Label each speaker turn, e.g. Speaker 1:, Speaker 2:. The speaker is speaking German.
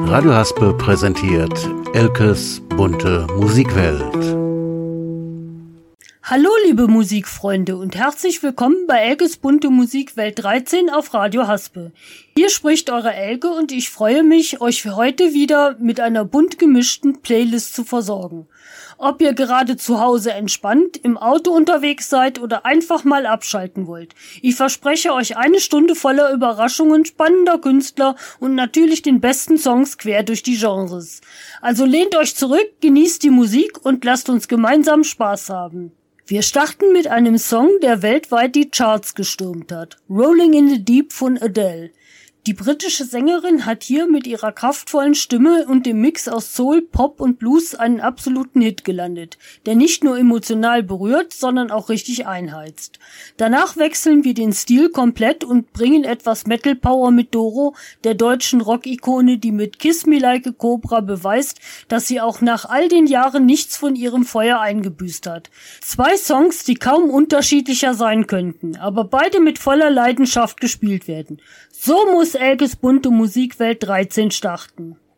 Speaker 1: Radio Haspe präsentiert Elkes bunte Musikwelt.
Speaker 2: Hallo liebe Musikfreunde und herzlich willkommen bei Elkes bunte Musikwelt 13 auf Radio Haspe. Hier spricht eure Elke und ich freue mich, euch für heute wieder mit einer bunt gemischten Playlist zu versorgen. Ob ihr gerade zu Hause entspannt, im Auto unterwegs seid oder einfach mal abschalten wollt. Ich verspreche euch eine Stunde voller Überraschungen, spannender Künstler und natürlich den besten Songs quer durch die Genres. Also lehnt euch zurück, genießt die Musik und lasst uns gemeinsam Spaß haben. Wir starten mit einem Song, der weltweit die Charts gestürmt hat. Rolling in the Deep von Adele. Die britische Sängerin hat hier mit ihrer kraftvollen Stimme und dem Mix aus Soul, Pop und Blues einen absoluten Hit gelandet, der nicht nur emotional berührt, sondern auch richtig einheizt. Danach wechseln wir den Stil komplett und bringen etwas Metal Power mit Doro, der deutschen Rock-Ikone, die mit Kiss Me Like a Cobra beweist, dass sie auch nach all den Jahren nichts von ihrem Feuer eingebüßt hat. 2 Songs, die kaum unterschiedlicher sein könnten, aber beide mit voller Leidenschaft gespielt werden. So muss Elkes bunte Musikwelt 13 starten.